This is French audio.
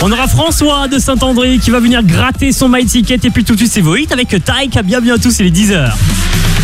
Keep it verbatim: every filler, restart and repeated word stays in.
On aura François de Saint-André qui va venir gratter son My Ticket. Et puis tout de suite, c'est Voït avec Taïk. À bien bientôt, c'est les dix heures.